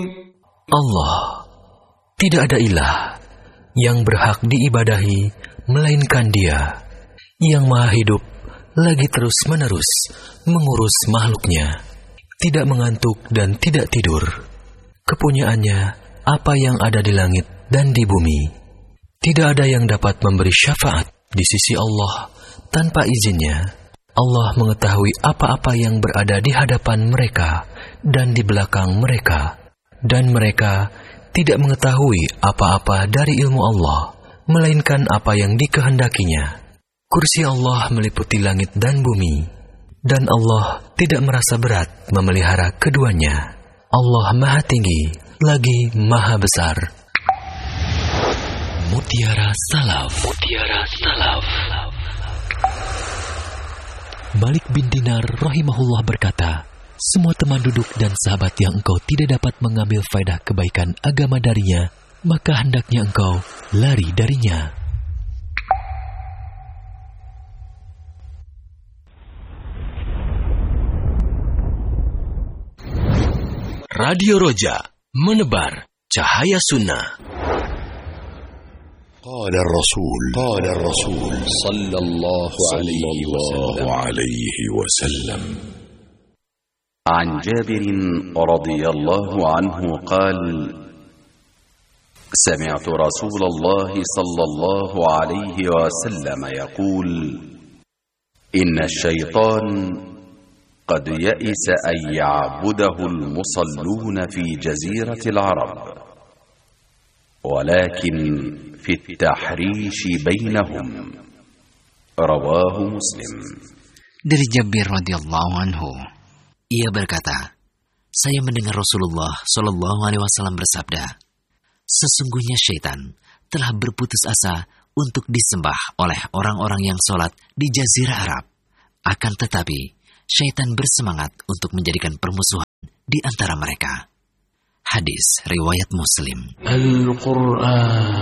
Allah, tidak ada ilah yang berhak diibadahi melainkan Dia, yang maha hidup lagi terus-menerus mengurus makhluknya, tidak mengantuk dan tidak tidur. Kepunyaannya apa yang ada di langit dan di bumi. Tidak ada yang dapat memberi syafaat di sisi Allah tanpa izinnya. Allah mengetahui apa-apa yang berada di hadapan mereka dan di belakang mereka, dan mereka tidak mengetahui apa-apa dari ilmu Allah, melainkan apa yang dikehendakinya. Kursi Allah meliputi langit dan bumi, dan Allah tidak merasa berat memelihara keduanya. Allah Maha Tinggi, lagi Maha Besar. Mutiara Salaf. Mutiara Salaf. Malik bin Dinar rahimahullah berkata, semua teman duduk dan sahabat yang engkau tidak dapat mengambil faedah kebaikan agama darinya, maka hendaknya engkau lari darinya. Radio Roja, menebar cahaya sunnah. قال الرسول صلى الله عليه وسلم عن جابر رضي الله عنه قال سمعت رسول الله صلى الله عليه وسلم يقول إن الشيطان قد يئس أن يعبده المصلون في جزيرة العرب ولكن في التحريش بينهم رواه مسلم. Dari Jabir radhiyallahu anhu, ia berkata, saya mendengar Rasulullah Shallallahu Alaihi Wasallam bersabda, sesungguhnya syaitan telah berputus asa untuk disembah oleh orang-orang yang sholat di Jazirah Arab. Akan tetapi, syaitan bersemangat untuk menjadikan permusuhan di antara mereka. Hadis riwayat Muslim. Al-Quran